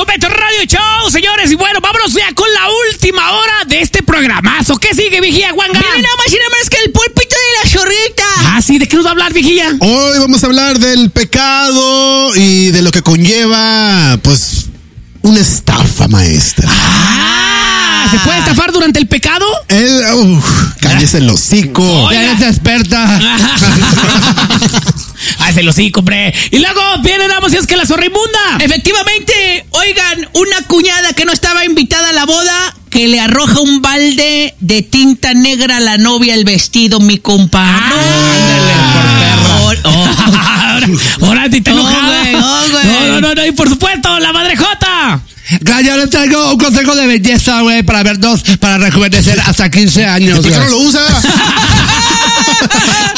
con Beto Radio Show, señores. Y bueno, vámonos ya con la última hora de este programazo. ¿Qué sigue, vigía, Juanga? Miren nada más y nada más que el pulpito de la zorrita. Ah, sí, ¿de qué nos va a hablar, vigía? Hoy vamos a hablar del pecado y de lo que conlleva, pues, una estafa, maestra. ¿Se puede estafar durante el pecado? Cállese el hocico. Ya eres experta. Se lo sí, hombre. Y luego viene, vamos, y es que la zorra inmunda. Efectivamente, oigan, una cuñada que no estaba invitada a la boda, que le arroja un balde de tinta negra a la novia el vestido, mi compa. Ahora te enojada. No, y por supuesto, la madrejota. Yo les traigo un consejo de belleza, güey, para vernos, para rejuvenecer hasta 15 años. ¿Por qué no lo usa?